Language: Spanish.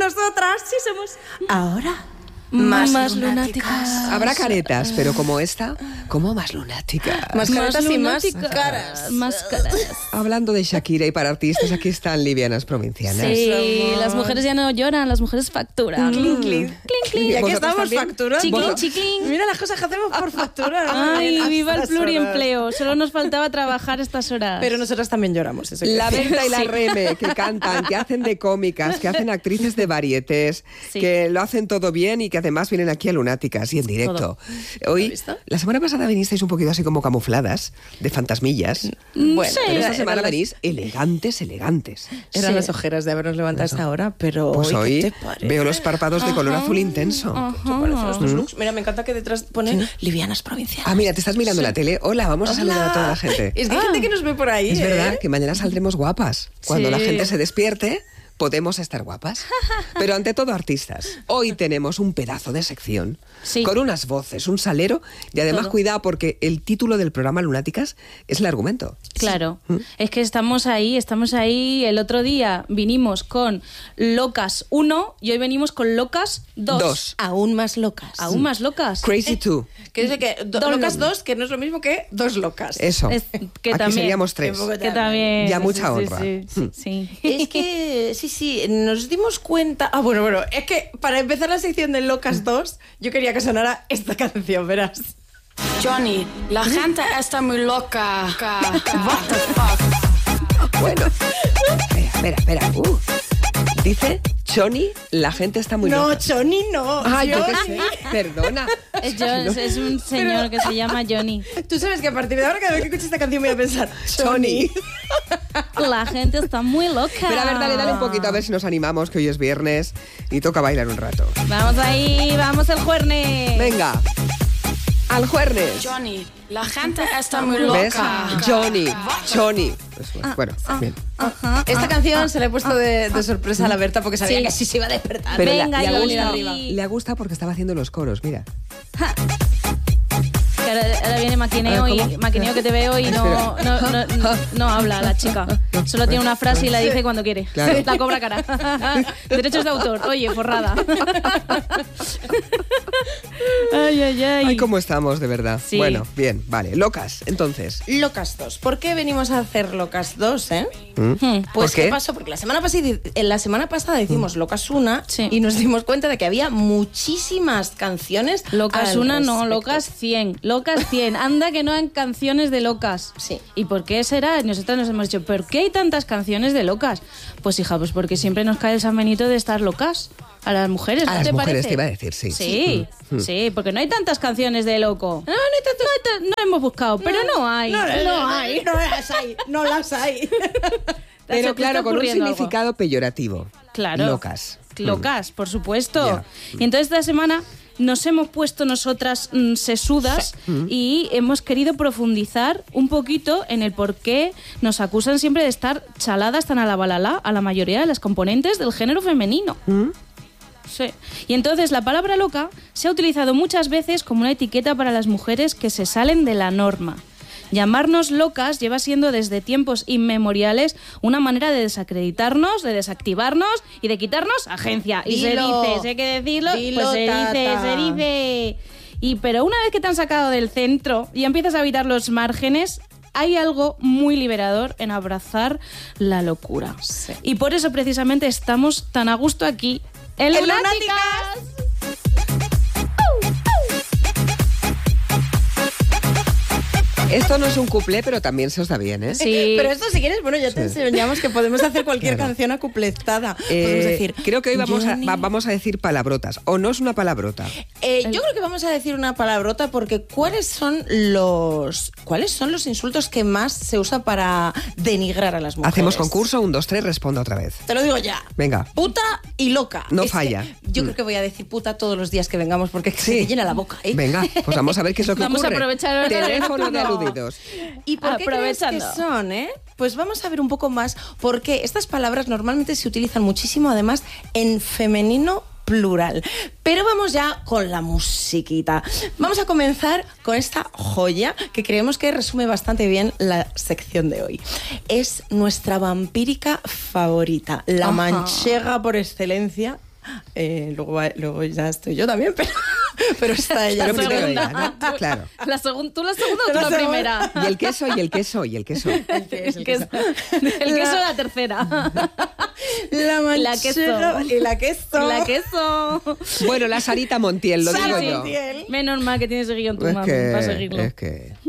nosotras sí somos. Ahora más lunáticas. Habrá caretas, pero como esta, como más lunática. Más caretas y más caras. Más caras. Hablando de Shakira y para artistas, aquí están livianas provincianas. Sí, las mujeres ya no lloran, las mujeres facturan. Clink, clink. Clink, Y aquí ¿Vosotras estamos también? facturando. Chiclín, chiclín. Mira las cosas que hacemos por facturar. Ay, viva el Estas horas. pluriempleo. Solo nos faltaba trabajar estas horas. Pero nosotras también lloramos. Eso La quiero decir. Berta y la Reme, que cantan, que hacen de cómicas, que hacen actrices de varietés, Sí. que lo hacen todo bien y que además vienen aquí a Lunáticas y en directo. Hoy, visto? la semana pasada vinisteis un poquito así como camufladas, de fantasmillas. Bueno, Sí. Pero esta eran semana las- venís elegantes. Eran Sí. las ojeras de habernos levantado a esta hora, pero Pues ¿qué hoy te parece? veo los párpados de color azul intenso. ¿Te parecen los dos looks? Mira, me encanta que detrás pone livianas provincianas. Ah, mira, te estás mirando la tele. Hola, vamos a saludar a toda la gente. Es que hay gente que nos ve por ahí. Es verdad que mañana saldremos guapas. Cuando la Sí. gente se despierte, podemos estar guapas. Pero ante todo artistas. Hoy tenemos un pedazo de sección Sí. con unas voces, un salero y además Todo. cuidado porque el título del programa Lunáticas es el argumento. Claro, es que estamos ahí. El otro día vinimos con Locas 1 y hoy venimos con Locas 2. Dos. Aún más locas. Aún más locas. Crazy 2. Que dice que locas dos, que no es lo mismo que dos locas. Eso. Es que Aquí también. seríamos tres. Que también. Ya sí, mucha sí, honra. Sí. Es que, sí, nos dimos cuenta... Ah, bueno, es que para empezar la sección de Locas 2, yo quería que sonara esta canción, verás. Johnny, la gente está muy loca. What the fuck? Bueno. Espera. Dice Johnny, la gente está muy No, loca. Johnny no. Ay, yo qué Johnny. sé. Perdona. Es un señor que se llama Johnny. Tú sabes que a partir de ahora, cada vez que escuche esta canción voy a pensar, Johnny. La gente está muy loca. Pero a ver, dale un poquito a ver si nos animamos, que hoy es viernes y toca bailar un rato. Vamos ahí, vamos el juerne. Venga, al jueves. Johnny, la gente está muy ¿Ves? loca. Johnny. Pues, bueno, bien. Esta canción se la he puesto de sorpresa a la Berta porque sabía Sí. que así se iba a despertar. Pero Venga, le Johnny. gusta, le gusta porque estaba haciendo los coros, mira. Que ahora viene maquineo A ver, y ¿cómo? maquineo que te veo y no habla la chica. Solo tiene una frase y la dice cuando quiere. Claro. La cobra cara. Derechos de autor. Oye, forrada. Ay. Ay, cómo estamos, de verdad. Sí. Bueno, bien, vale. Locas, entonces. Locas 2. ¿Por qué venimos a hacer Locas 2, ¿Por Pues qué? ¿qué pasó? Porque la semana pasada hicimos Locas 1 Sí. y nos dimos cuenta de que había muchísimas canciones. Locas al una, no, respecto. locas 100. Locas 100. Anda que no hay canciones de locas. Sí. ¿Y por qué será? Nosotros nos hemos dicho, ¿por qué hay tantas canciones de locas? Pues hija, pues porque siempre nos cae el San Benito de estar locas. A las mujeres, ¿no A las te mujeres parece? te iba a decir, sí. Sí, porque no hay tantas canciones de loco. No hemos buscado, pero no hay. No las hay. Pero ¿Te claro, está con un ocurriendo algo? significado peyorativo. Claro. Locas. Locas, por supuesto. Ya. Y entonces esta semana nos hemos puesto nosotras sesudas y hemos querido profundizar un poquito en el por qué nos acusan siempre de estar chaladas tan a la balala a la mayoría de las componentes del género femenino. Sí. Y entonces la palabra loca se ha utilizado muchas veces como una etiqueta para las mujeres que se salen de la norma. Llamarnos locas lleva siendo desde tiempos inmemoriales una manera de desacreditarnos, de desactivarnos y de quitarnos agencia. Y se Dilo. dice, sé que decirlo, Dilo, pues se tata. dice. Pero una vez que te han sacado del centro y empiezas a habitar los márgenes, hay algo muy liberador en abrazar la locura. Sí. Y por eso precisamente estamos tan a gusto aquí en ¡En Lunáticas. Esto no es un cuplé, pero también se os da bien, ¿eh? Sí. Pero esto, si quieres, bueno, ya te Sí. enseñamos que podemos hacer cualquier Claro. canción acupletada. Podemos decir, creo que hoy Johnny. vamos a decir palabrotas. ¿O no es una palabrota? Yo creo que vamos a decir una palabrota porque ¿cuáles son los insultos que más se usa para denigrar a las mujeres? Hacemos concurso, 1, 2, 3, responda otra vez. Te lo digo ya. Venga. Puta y loca. No Es que falla. yo creo que voy a decir puta todos los días que vengamos porque se Sí. me llena la boca. ¿eh? Venga, pues vamos a ver qué es lo que Vamos a ocurre. aprovechar ahora el Teléfono de teléfono. aludidos. ¿Y por qué crees que Aprovechando. son, Pues vamos a ver un poco más porque estas palabras normalmente se utilizan muchísimo además en femenino plural. Pero vamos ya con la musiquita. Vamos a comenzar con esta joya que creemos que resume bastante bien la sección de hoy. Es nuestra vampírica favorita, la Ajá. manchega por excelencia, Luego ya estoy yo también, pero está ella. Pero La primero segunda. ella, ¿no? Claro. ¿Tú la segunda o tú la primera? Y el queso, y el queso, y el queso. El queso. El queso la tercera. La manchega queso. y la queso. La queso. Bueno, la Sarita Montiel, lo digo Sara yo. Montiel. Menos mal que tienes el guión tu mami para seguirlo. Es que